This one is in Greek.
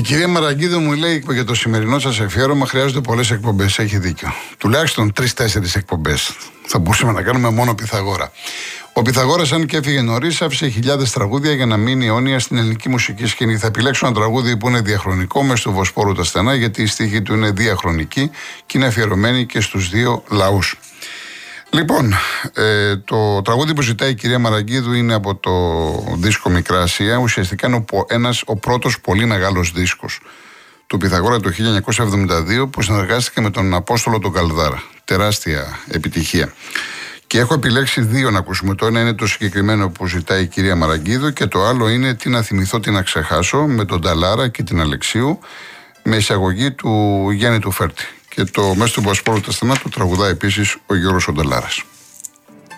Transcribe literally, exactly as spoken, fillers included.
κυρία Μαραγκίδου μου λέει για το σημερινό σας αφιέρωμα χρειάζονται πολλές εκπομπές. Έχει δίκιο. Τουλάχιστον τρεις-τέσσερις εκπομπές. Θα μπορούσαμε να κάνουμε μόνο Πυθαγόρα. Ο Πυθαγόρας, αν και έφυγε νωρίς, άφησε χιλιάδες τραγούδια για να μείνει αιώνια στην ελληνική μουσική σκηνή. Θα επιλέξω ένα τραγούδι που είναι διαχρονικό μες στο Βοσπόρου τα στενά, γιατί η στίχη του είναι διαχρονική και είναι αφιερωμένη και στους δύο λαούς. Λοιπόν, ε, το τραγούδι που ζητάει η κυρία Μαραγκίδου είναι από το δίσκο Μικρά Ασία. Ουσιαστικά είναι ο, ένας, ο πρώτος πολύ μεγάλος δίσκος του Πυθαγόρα το χίλια εννιακόσια εβδομήντα δύο, που συνεργάστηκε με τον Απόστολο τον Καλδάρα. Τεράστια επιτυχία. Και έχω επιλέξει δύο να ακούσουμε. Το ένα είναι το συγκεκριμένο που ζητάει η κυρία Μαραγκίδου και το άλλο είναι Τι να θυμηθώ, τι να ξεχάσω, με τον Νταλάρα και την Αλεξίου, με εισαγωγή του Γιάννη του Φέρτη. Και το μέσο του Βοσπόρου τα στενά του τραγουδά επίσης ο Γιώργος ο Νταλάρας.